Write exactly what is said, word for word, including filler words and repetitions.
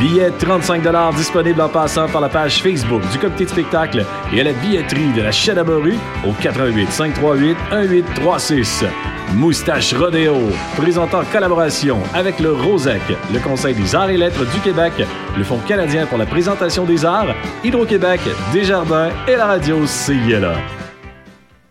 Billets trente-cinq dollars disponibles en passant par la page Facebook du comité de spectacle et à la billetterie de la Chaîne à Morue au quatre un huit, cinq trois huit, un huit trois six. Moustache Rodéo, présentant collaboration avec le Rosec, le Conseil des arts et lettres du Québec, le Fonds canadien pour la présentation des arts, Hydro-Québec, Desjardins et la radio C I L A.